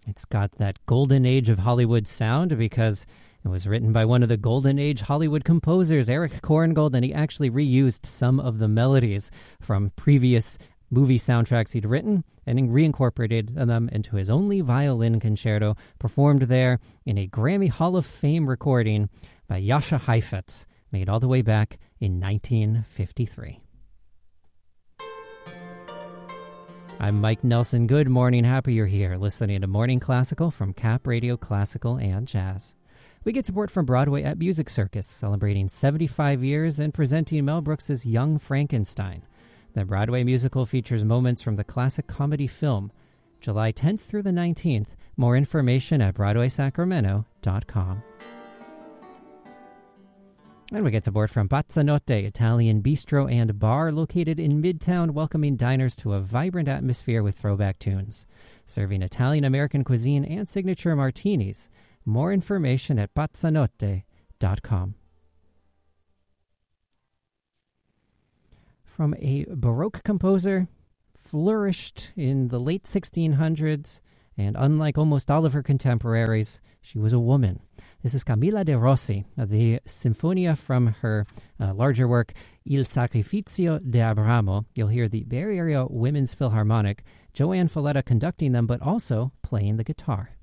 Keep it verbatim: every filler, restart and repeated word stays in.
It's got that golden age of Hollywood sound because it was written by one of the golden age Hollywood composers, Eric Korngold, and he actually reused some of the melodies from previous movie soundtracks he'd written and reincorporated them into his only violin concerto, performed there in a Grammy Hall of Fame recording by Jascha Heifetz, made all the way back in nineteen fifty-three. I'm Mike Nelson. Good morning. Happy you're here, listening to Morning Classical from Cap Radio Classical and Jazz. We get support from Broadway at Music Circus, celebrating seventy-five years and presenting Mel Brooks's Young Frankenstein. The Broadway musical features moments from the classic comedy film, July tenth through the nineteenth. More information at broadway sacramento dot com. And we get support from Pazzanotte, Italian bistro and bar located in Midtown, welcoming diners to a vibrant atmosphere with throwback tunes. Serving Italian-American cuisine and signature martinis. More information at pazzanotte dot com. From a Baroque composer, flourished in the late sixteen hundreds, and unlike almost all of her contemporaries, she was a woman. This is Camilla de Rossi, the Sinfonia from her uh, larger work, Il Sacrificio de Abramo. You'll hear the Bay Area Women's Philharmonic, Joanne Falletta conducting them, but also playing the guitar.